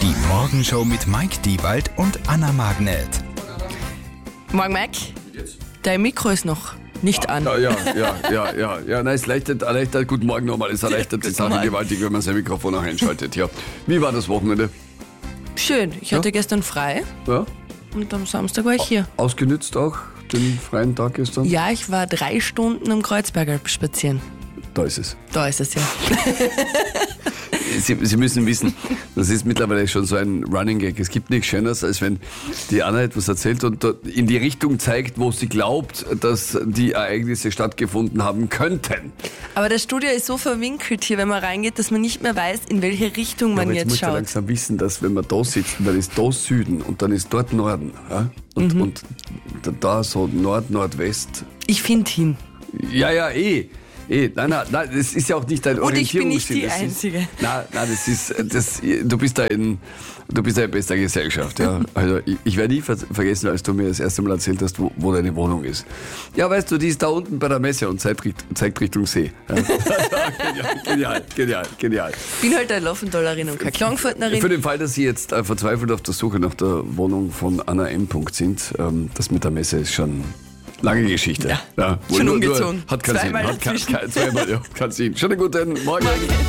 Die Morgenshow mit Mike Diewald und Anna Magnet. Morgen, Mike. Dein Mikro ist noch nicht an. Ja. Nein, es erleichtert, guten Morgen nochmal, es erleichtert die Sache gewaltig, wenn man sein Mikrofon auch einschaltet. Ja. Wie war das Wochenende? Schön, ich hatte gestern frei Ja? und am Samstag war ich hier. Ausgenützt auch den freien Tag gestern? Ja, ich war 3 Stunden am Kreuzberger spazieren. Da ist es. Da ist es ja. Sie müssen wissen, das ist mittlerweile schon so ein Running Gag. Es gibt nichts Schöneres, als wenn die Anna etwas erzählt und in die Richtung zeigt, wo sie glaubt, dass die Ereignisse stattgefunden haben könnten. Aber das Studio ist so verwinkelt hier, wenn man reingeht, dass man nicht mehr weiß, in welche Richtung man Aber jetzt jetzt muss man schaut. langsam wissen, dass wenn wir da sitzen, dann ist da Süden und dann ist dort Norden. Ja? Und da so Nord-Nordwest. Ich finde hin. Ja, nein, das ist ja auch nicht dein Und ich bin Orientierungssinn. nicht die Einzige. Du bist da in bester Gesellschaft, ja. Also ich werde nie vergessen, als du mir das erste Mal erzählt hast, wo deine Wohnung ist. Ja, weißt du, die ist da unten bei der Messe und zeigt Richtung See. Ja. Genial. Ich bin halt eine Laufendollerin und keine Klangfurtnerin. Für den Fall, dass Sie jetzt verzweifelt auf der Suche nach der Wohnung von Anna M. sind, das mit der Messe ist schon lange Geschichte. Ja, schon umgezogen. Hat keinen Sinn. Zweimal dazwischen. Zweimal, ja, keinen Sinn. Schönen guten Morgen.